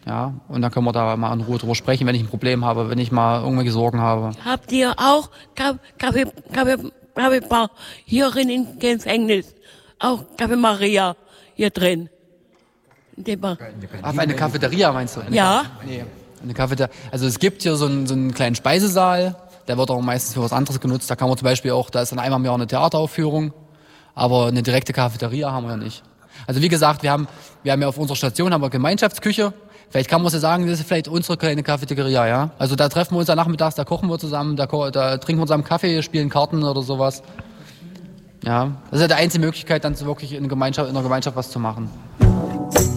Ja, und dann können wir da mal in Ruhe drüber sprechen, wenn ich ein Problem habe, wenn ich mal irgendwelche Sorgen habe. Habt ihr auch Kaffeebar hier drin im Gefängnis? Auch Kaffee Maria hier drin? In dem Bar. Auf eine Cafeteria meinst du? Ja. Nee, eine Cafeteria. Also es gibt hier so einen kleinen Speisesaal, der wird auch meistens für was anderes genutzt. Da kann man zum Beispiel auch, da ist dann einmal im Jahr eine Theateraufführung, aber eine direkte Cafeteria haben wir ja nicht. Also wie gesagt, wir haben ja auf unserer Station haben wir Gemeinschaftsküche. Vielleicht kann man so sagen, das ist vielleicht unsere kleine Cafeteria, ja. Also da treffen wir uns dann nachmittags, da kochen wir zusammen, da trinken wir zusammen Kaffee, spielen Karten oder sowas. Ja, das ist ja die einzige Möglichkeit, dann so wirklich in einer Gemeinschaft was zu machen.